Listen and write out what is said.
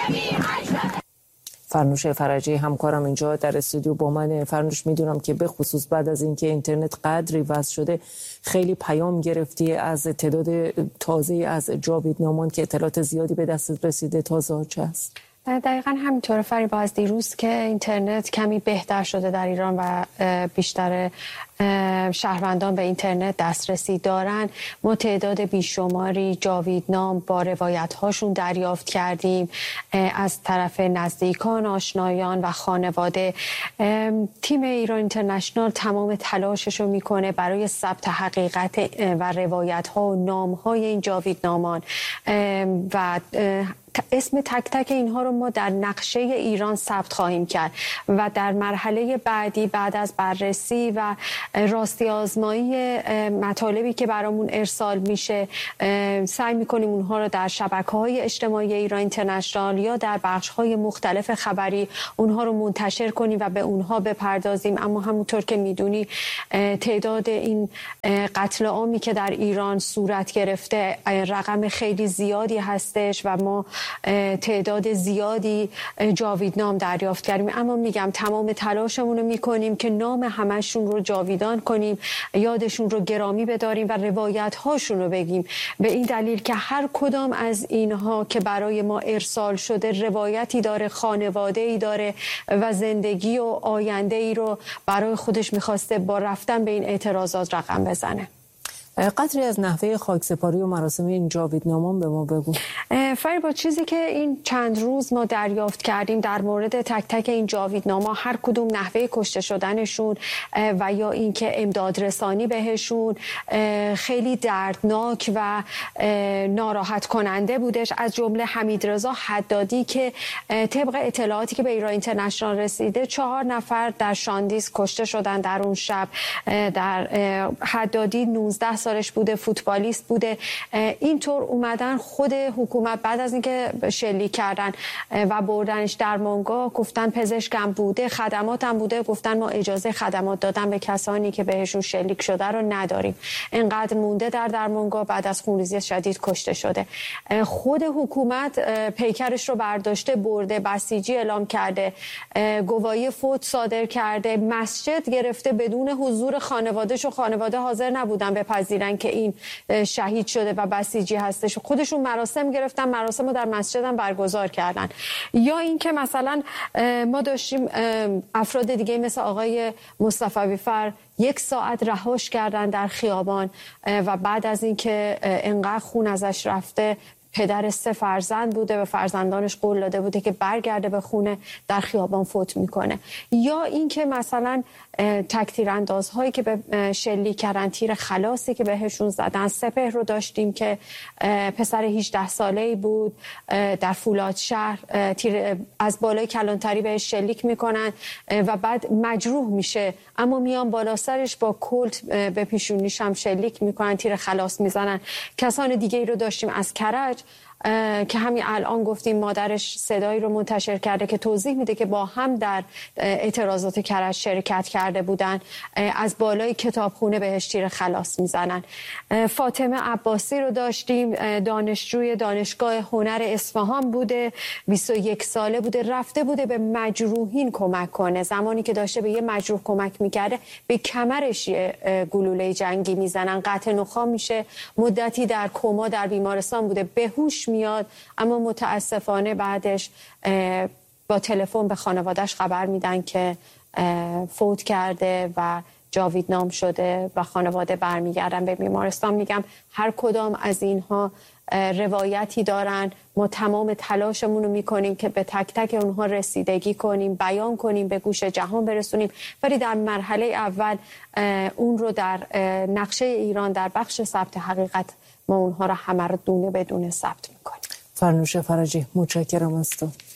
فرنوش فرجی همکارم اینجا در استودیو با من. فرنوش، میدونم که به خصوص بعد از اینکه اینترنت قدری وصل شده خیلی پیام گرفتی از تعداد تازه از جاویدنامان که اطلاعات زیادی به دست رسیده. تازه چه است؟ دقیقا همینطور فریبا. از دیروز که اینترنت کمی بهتر شده در ایران و بیشتر شهروندان به اینترنت دسترسی دارن، ما تعداد بیشماری جاویدنام با روایت هاشون دریافت کردیم از طرف نزدیکان، آشنایان و خانواده. تیم ایران اینترنشنال تمام تلاشش رو میکنه برای ثبت حقیقت و روایت ها و نام های این جاویدنامان و اسم تک تک اینها رو ما در نقشه ایران ثبت خواهیم کرد و در مرحله بعدی بعد از بررسی و راستی آزمایی مطالبی که برامون ارسال میشه سعی میکنیم اونها رو در شبکه‌های اجتماعی ایران اینترنشنال یا در بخش‌های مختلف خبری اونها رو منتشر کنیم و به اونها بپردازیم. اما همونطور که میدونی تعداد این قتل عامی که در ایران صورت گرفته رقم خیلی زیادی هستش و ما تعداد زیادی جاویدنام دریافت کردیم. اما میگم تمام تلاشمون رو میکنیم که نام همشون رو جاویدان کنیم، یادشون رو گرامی بداریم و روایت هاشون رو بگیم، به این دلیل که هر کدام از اینها که برای ما ارسال شده روایتی داره، خانواده‌ای داره و زندگی و آینده ای رو برای خودش میخواسته با رفتن به این اعتراضات رقم بزنه. قدری از نحوه خاکسپاری و مراسم این جاویدنامان به ما بگو. فریبا، چیزی که این چند روز ما دریافت کردیم در مورد تک تک این جاویدناما، هر کدوم نحوه کشته شدنشون و یا اینکه امداد رسانی بهشون خیلی دردناک و ناراحت کننده بودش. از جمله حمیدرضا حدادی که طبق اطلاعاتی که به ایران اینترنشنال رسیده 4 نفر در شاندیز کشته شدن در اون شب. در حدادی 19 سالش بوده، فوتبالیست بوده. اینطور اومدن خود حکومت بعد از اینکه شلیک کردن و بردنش درمانگاه گفتن پزشکم بوده، خدماتم بوده، گفتن ما اجازه خدمات دادن به کسانی که بهشون شلیک شده رو نداریم. انقدر مونده در درمانگاه، بعد از خونریزی شدید کشته شده. خود حکومت پیکرش رو برداشته برده، بسیجی اعلام کرده، گواهی فوت صادر کرده، مسجد گرفته بدون حضور خانواده‌ش و خانواده حاضر نبودن بپذیرن که این شهید شده و بسیجی هستش. خودشون مراسم گرفتن، مراسم رو در مسجد هم برگزار کردن. یا اینکه مثلا ما داشتیم افراد دیگه مثل آقای مصطفی فر 1 ساعت رهاش کردن در خیابان و بعد از اینکه انقدر خون ازش رفته، پدر 3 فرزند بوده و فرزندانش قول داده بوده که برگرده به خونه، در خیابان فوت میکنه. یا اینکه مثلا تک تیراندازهایی که به شلیک کردن، تیر خلاصی که بهشون زدن. سپهر رو داشتیم که پسر 18 ساله‌ای بود در فولاد شهر، تیر از بالای کلانتری بهش شلیک میکنن و بعد مجروح میشه، اما میان بالا سرش با کلت به پیشونیش هم شلیک میکنن، تیر خلاص میزنن. کسان دیگه ای رو داشتیم از کرج که همین الان گفتیم مادرش صدایی رو منتشر کرده که توضیح میده که با هم در اعتراضات کرج شرکت کرده بودن، از بالای کتابخونه بهش تیر خلاص میزنن. فاطمه عباسی رو داشتیم، دانشجوی دانشگاه هنر اصفهان بوده، 21 ساله بوده، رفته بوده به مجروحین کمک کنه. زمانی که داشته به یه مجروح کمک میکرده به کمرش گلوله جنگی میزنن، قطع نخاع میشه، مدتی در کما در بیمارستان بوده، بهوش میاد، اما متاسفانه بعدش با تلفن به خانواده‌اش خبر میدن که فوت کرده و جاویدنام شده و خانواده برمیگردن به بیمارستان. میگم هر کدام از اینها روایتی دارن. ما تمام تلاشمون رو میکنیم که به تک تک اونها رسیدگی کنیم، بیان کنیم، به گوش جهان برسونیم، ولی در مرحله اول اون رو در نقشه ایران در بخش ثبت حقیقت ما اونها رو همه رو دونه بدونه ثبت میکنیم. فرنوش فرجی، متشکرم از تو.